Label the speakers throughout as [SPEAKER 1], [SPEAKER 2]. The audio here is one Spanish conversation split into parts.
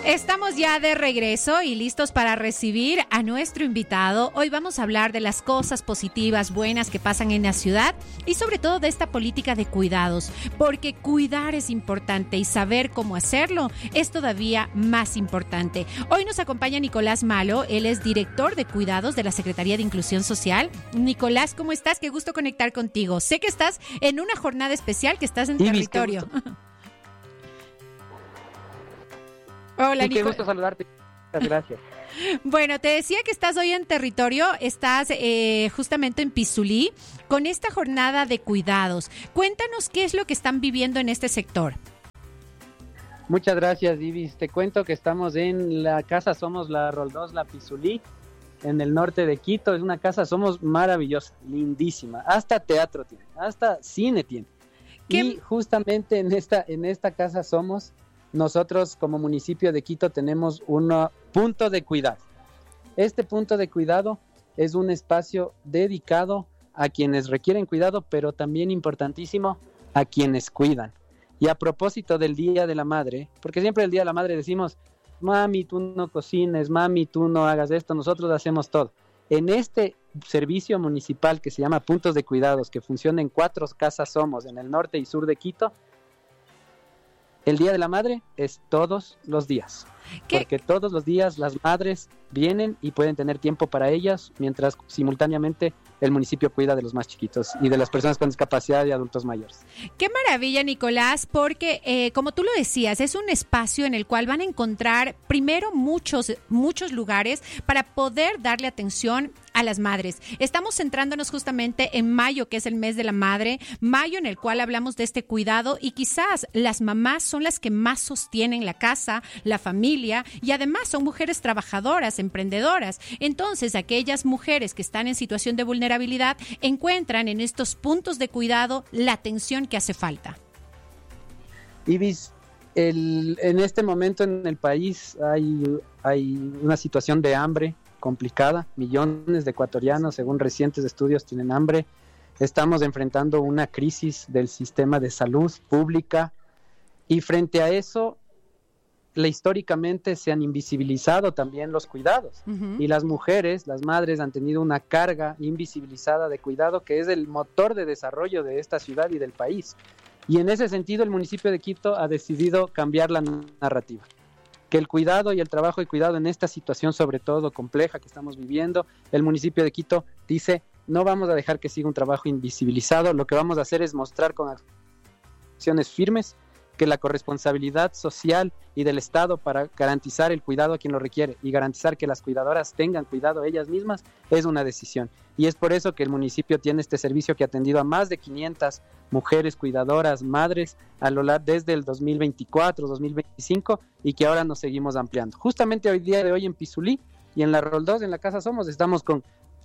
[SPEAKER 1] Estamos ya de regreso y listos para recibir a nuestro invitado. Hoy vamos a hablar de las cosas positivas, buenas que pasan en la ciudad y sobre todo de esta política de cuidados, porque cuidar es importante y saber cómo hacerlo es todavía más importante. Hoy nos acompaña Nicolás Malo, él es director de cuidados de la Secretaría de Inclusión Social. Nicolás, ¿cómo estás? Qué gusto conectar contigo. Sé que estás en una jornada especial, que estás en territorio. Hola,
[SPEAKER 2] Qué gusto saludarte. Muchas gracias.
[SPEAKER 1] Bueno, te decía que estás hoy en territorio, estás justamente en Pisulí con esta jornada de cuidados. Cuéntanos qué es lo que están viviendo en este sector.
[SPEAKER 2] Muchas gracias, Ibis. Te cuento que estamos en la Casa Somos La Roldós, La Pisulí, en el norte de Quito. Es una casa Somos maravillosa, lindísima. Hasta teatro tiene, hasta cine tiene. Y justamente en esta Casa Somos, nosotros como municipio de Quito tenemos un punto de cuidado. Este punto de cuidado es un espacio dedicado a quienes requieren cuidado, pero también importantísimo a quienes cuidan. Y a propósito del Día de la Madre, porque siempre el Día de la Madre decimos, mami, tú no cocines, mami, tú no hagas esto, nosotros hacemos todo. En este servicio municipal que se llama Puntos de Cuidados, que funciona en 4 casas Somos, en el norte y sur de Quito, el Día de la Madre es todos los días, porque todos los días las madres vienen y pueden tener tiempo para ellas, mientras simultáneamente el municipio cuida de los más chiquitos y de las personas con discapacidad y adultos mayores.
[SPEAKER 1] Qué maravilla, Nicolás, porque como tú lo decías, es un espacio en el cual van a encontrar primero muchos lugares para poder darle atención a las madres. Estamos centrándonos justamente en mayo, que es el mes de la madre, mayo en el cual hablamos de este cuidado y quizás las mamás son las que más sostienen la casa, la familia y además son mujeres trabajadoras, emprendedoras. Entonces, aquellas mujeres que están en situación de vulnerabilidad encuentran en estos puntos de cuidado la atención que hace falta.
[SPEAKER 2] Ibis, en este momento en el país hay una situación de hambre complicada, millones de ecuatorianos, según recientes estudios, tienen hambre. Estamos enfrentando una crisis del sistema de salud pública y frente a eso, históricamente se han invisibilizado también los cuidados. Y las mujeres, las madres han tenido una carga invisibilizada de cuidado que es el motor de desarrollo de esta ciudad y del país. Y en ese sentido el municipio de Quito ha decidido cambiar la narrativa. Que el cuidado y el trabajo de cuidado en esta situación sobre todo compleja que estamos viviendo, el municipio de Quito dice, no vamos a dejar que siga un trabajo invisibilizado, lo que vamos a hacer es mostrar con acciones firmes que la corresponsabilidad social y del Estado para garantizar el cuidado a quien lo requiere y garantizar que las cuidadoras tengan cuidado ellas mismas es una decisión. Y es por eso que el municipio tiene este servicio que ha atendido a más de 500 mujeres cuidadoras, madres, desde el 2024, 2025 y que ahora nos seguimos ampliando. Justamente hoy día de hoy en Pisulí y en la Roldós, en la Casa Somos, estamos con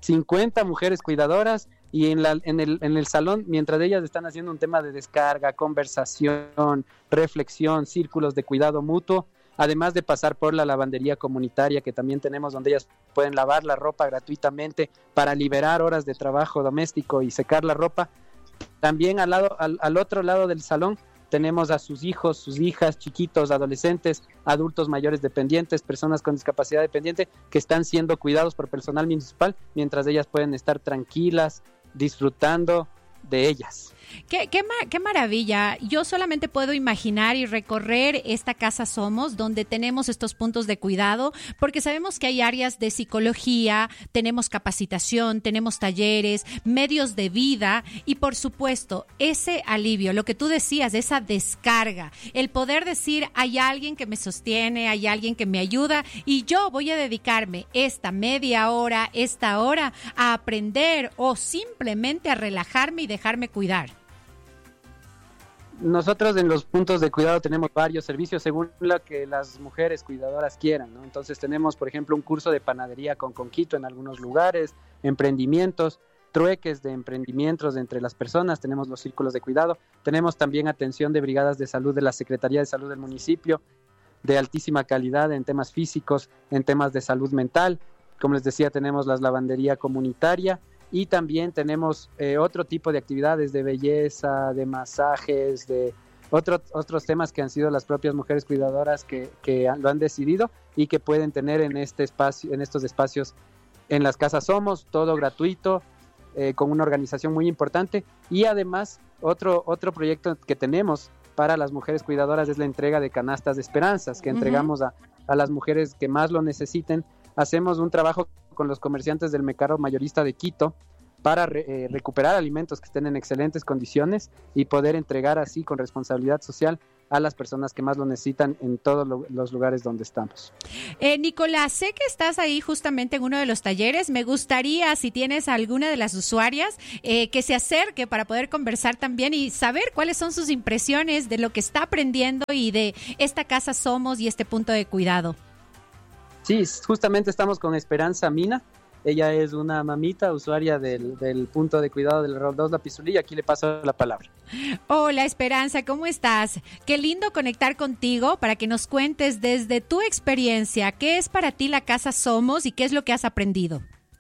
[SPEAKER 2] 50 mujeres cuidadoras y en el salón, mientras ellas están haciendo un tema de descarga, conversación, reflexión, círculos de cuidado mutuo, además de pasar por la lavandería comunitaria que también tenemos, donde ellas pueden lavar la ropa gratuitamente para liberar horas de trabajo doméstico y secar la ropa. También al otro lado del salón tenemos a sus hijos, sus hijas, chiquitos, adolescentes, adultos mayores dependientes, personas con discapacidad dependiente que están siendo cuidados por personal municipal mientras ellas pueden estar tranquilas, disfrutando de ellas.
[SPEAKER 1] Qué maravilla. Yo solamente puedo imaginar y recorrer esta Casa Somos, donde tenemos estos puntos de cuidado, porque sabemos que hay áreas de psicología, tenemos capacitación, tenemos talleres, medios de vida y, por supuesto, ese alivio, lo que tú decías, esa descarga, el poder decir, hay alguien que me sostiene, hay alguien que me ayuda y yo voy a dedicarme esta media hora, esta hora a aprender o simplemente a relajarme y dejarme cuidar.
[SPEAKER 2] Nosotros en los puntos de cuidado tenemos varios servicios según lo que las mujeres cuidadoras quieran, ¿no? Entonces tenemos, por ejemplo, un curso de panadería con Conquito en algunos lugares, emprendimientos, trueques de emprendimientos entre las personas, tenemos los círculos de cuidado, tenemos también atención de brigadas de salud de la Secretaría de Salud del municipio, de altísima calidad en temas físicos, en temas de salud mental. Como les decía, tenemos la lavandería comunitaria y también tenemos otro tipo de actividades de belleza, de masajes, de otros temas que han sido las propias mujeres cuidadoras que lo han decidido y que pueden tener en estos espacios en las casas Somos, todo gratuito, con una organización muy importante. Y además otro proyecto que tenemos para las mujeres cuidadoras es la entrega de canastas de esperanzas que entregamos a las mujeres que más lo necesiten. Hacemos un trabajo con los comerciantes del mercado mayorista de Quito para recuperar alimentos que estén en excelentes condiciones y poder entregar así con responsabilidad social a las personas que más lo necesitan en todos los lugares donde estamos.
[SPEAKER 1] Nicolás, sé que estás ahí justamente en uno de los talleres. Me gustaría, si tienes alguna de las usuarias, que se acerque para poder conversar también y saber cuáles son sus impresiones de lo que está aprendiendo y de esta Casa Somos y este punto de cuidado.
[SPEAKER 2] Sí, justamente estamos con Esperanza Mina. Ella es una mamita usuaria del punto de cuidado del Roldós La Pisulí. Aquí le paso la palabra.
[SPEAKER 1] Hola Esperanza, ¿cómo estás? Qué lindo conectar contigo para que nos cuentes desde tu experiencia qué es para ti la Casa Somos y qué es lo que has aprendido.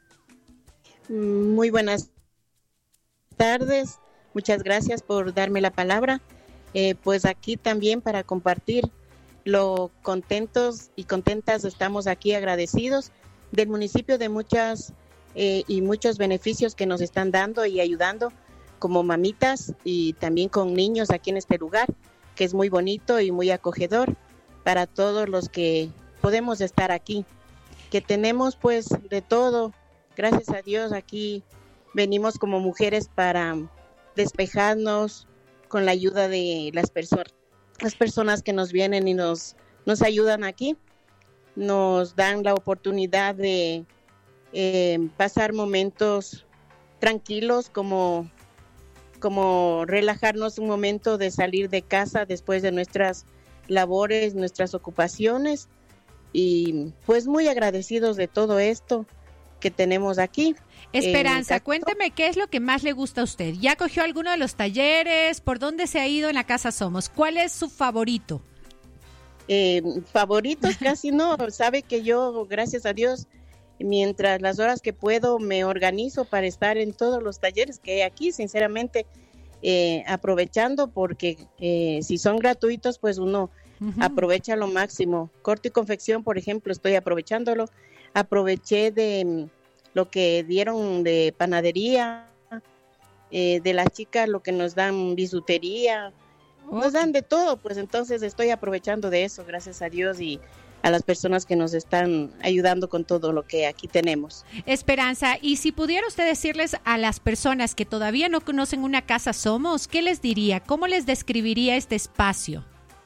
[SPEAKER 3] Muy buenas tardes, muchas gracias por darme la palabra. Pues aquí también para compartir lo contentos y contentas estamos aquí, agradecidos del municipio de muchos beneficios que nos están dando y ayudando como mamitas y también con niños aquí en este lugar, que es muy bonito y muy acogedor para todos los que podemos estar aquí, que tenemos pues de todo. Gracias a Dios aquí venimos como mujeres para despejarnos con la ayuda de las personas que nos vienen y nos ayudan aquí. Nos dan la oportunidad de pasar momentos tranquilos, como relajarnos un momento de salir de casa después de nuestras labores, nuestras ocupaciones, y pues muy agradecidos de todo esto que tenemos aquí.
[SPEAKER 1] Esperanza, cuénteme qué es lo que más le gusta a usted. ¿Ya cogió alguno de los talleres? ¿Por dónde se ha ido en la Casa Somos? ¿Cuál es su favorito?
[SPEAKER 3] Favoritos casi no, sabe que yo, gracias a Dios, mientras las horas que puedo me organizo para estar en todos los talleres que hay aquí, sinceramente, aprovechando, porque si son gratuitos, pues uno aprovecha lo máximo. Corte y confección, por ejemplo, estoy aprovechándolo. Aproveché de lo que dieron de panadería, de las chicas lo que nos dan bisutería, nos dan de todo, pues entonces estoy aprovechando de eso, gracias a Dios y a las personas que nos están ayudando con todo lo que aquí tenemos.
[SPEAKER 1] Esperanza, y si pudiera usted decirles a las personas que todavía no conocen una Casa Somos, ¿qué les diría? ¿Cómo les describiría este espacio?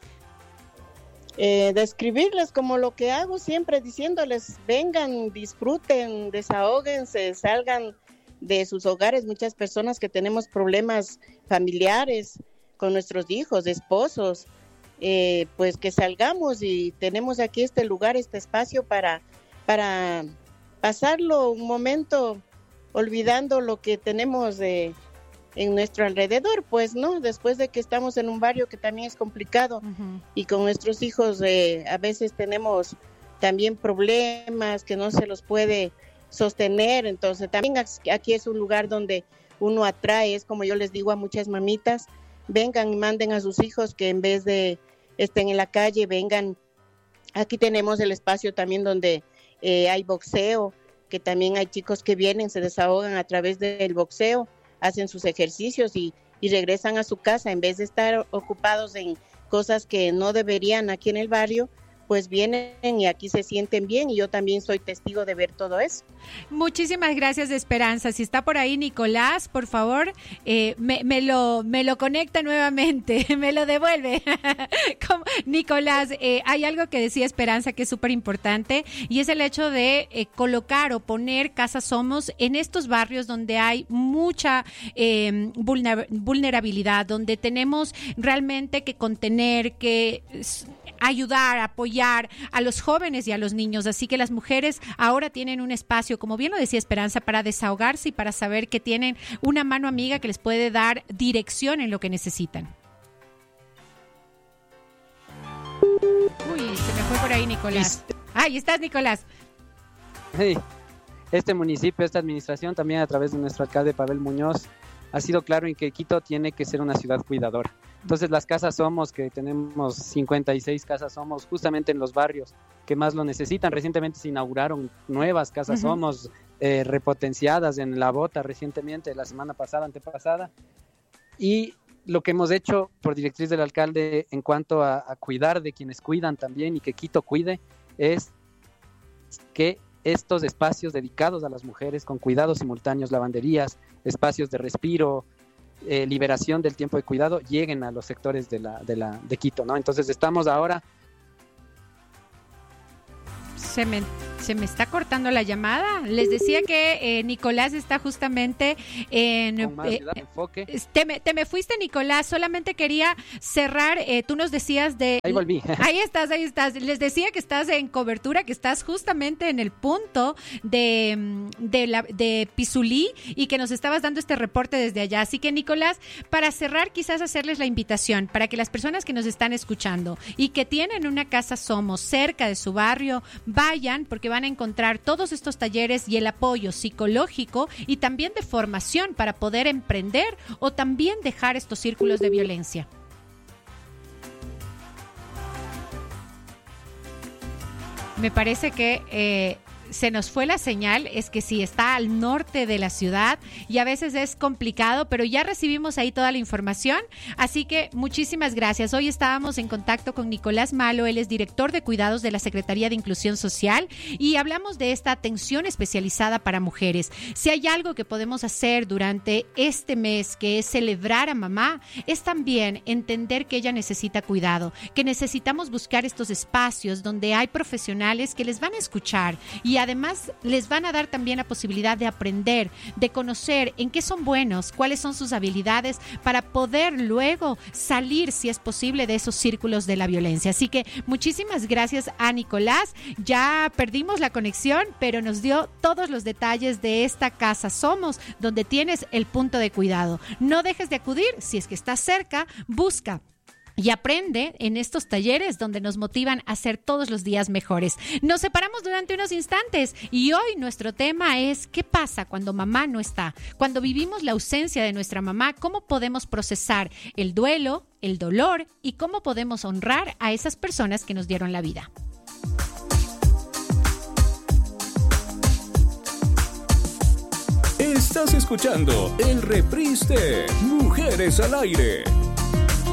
[SPEAKER 3] Describirles como lo que hago siempre, diciéndoles vengan, disfruten, desahóguense, salgan de sus hogares. Muchas personas que tenemos problemas familiares con nuestros hijos, esposos, pues que salgamos y tenemos aquí este lugar, este espacio para pasarlo un momento olvidando lo que tenemos en nuestro alrededor, pues, ¿no? Después de que estamos en un barrio que también es complicado y con nuestros hijos a veces tenemos también problemas que no se los puede sostener, entonces también aquí es un lugar donde uno atrae, es como yo les digo a muchas mamitas, vengan y manden a sus hijos que en vez de estén en la calle, vengan. Aquí tenemos el espacio también donde hay boxeo, que también hay chicos que vienen, se desahogan a través del boxeo, hacen sus ejercicios y regresan a su casa en vez de estar ocupados en cosas que no deberían aquí en el barrio, pues vienen y aquí se sienten bien y yo también soy testigo de ver todo eso.
[SPEAKER 1] Muchísimas gracias, Esperanza. Si está por ahí Nicolás, por favor, me lo conecta nuevamente, me lo devuelve. Nicolás, hay algo que decía Esperanza que es súper importante y es el hecho de colocar o poner Casa Somos en estos barrios donde hay mucha vulnerabilidad, donde tenemos realmente que contener, que ayudar, apoyar a los jóvenes y a los niños. Así que las mujeres ahora tienen un espacio, como bien lo decía Esperanza, para desahogarse y para saber que tienen una mano amiga que les puede dar dirección en lo que necesitan. Uy, se me fue por ahí Nicolás. Ahí estás, Nicolás.
[SPEAKER 2] Sí. Este municipio, esta administración, también a través de nuestro alcalde Pavel Muñoz, ha sido claro en que Quito tiene que ser una ciudad cuidadora. Entonces las casas Somos, que tenemos 56 casas Somos justamente en los barrios que más lo necesitan. Recientemente se inauguraron nuevas casas Somos, repotenciadas en La Bota recientemente, la semana pasada, antepasada. Y lo que hemos hecho por directriz del alcalde en cuanto a cuidar de quienes cuidan también y que Quito cuide, es que estos espacios dedicados a las mujeres con cuidados simultáneos, lavanderías, espacios de respiro, liberación del tiempo de cuidado, lleguen a los sectores de Quito, ¿no? Entonces estamos ahora...
[SPEAKER 1] Se me está cortando la llamada. Les decía que Nicolás está justamente en...
[SPEAKER 2] Con más ciudad, enfoque.
[SPEAKER 1] Te me fuiste, Nicolás. Solamente quería cerrar. Tú nos decías de...
[SPEAKER 2] Ahí volví.
[SPEAKER 1] Ahí estás. Les decía que estás en cobertura, que estás justamente en el punto de Pizulí y que nos estabas dando este reporte desde allá. Así que, Nicolás, para cerrar, quizás hacerles la invitación para que las personas que nos están escuchando y que tienen una casa Somos cerca de su barrio, vayan, porque van a encontrar todos estos talleres y el apoyo psicológico y también de formación para poder emprender o también dejar estos círculos de violencia. Me parece que se nos fue la señal. Es que sí, está al norte de la ciudad y a veces es complicado, pero ya recibimos ahí toda la información, así que muchísimas gracias. Hoy estábamos en contacto con Nicolás Malo, él es director de cuidados de la Secretaría de Inclusión Social y hablamos de esta atención especializada para mujeres. Si hay algo que podemos hacer durante este mes, que es celebrar a mamá, es también entender que ella necesita cuidado, que necesitamos buscar estos espacios donde hay profesionales que les van a escuchar y además les van a dar también la posibilidad de aprender, de conocer en qué son buenos, cuáles son sus habilidades para poder luego salir, si es posible, de esos círculos de la violencia. Así que muchísimas gracias a Nicolás. Ya perdimos la conexión, pero nos dio todos los detalles de esta casa Somos, donde tienes el punto de cuidado. No dejes de acudir, si es que estás cerca, busca y aprende en estos talleres donde nos motivan a ser todos los días mejores. Nos separamos durante unos instantes y hoy nuestro tema es ¿qué pasa cuando mamá no está? Cuando vivimos la ausencia de nuestra mamá, ¿cómo podemos procesar el duelo, el dolor y cómo podemos honrar a esas personas que nos dieron la vida?
[SPEAKER 4] Estás escuchando el reprise de Mujeres al Aire.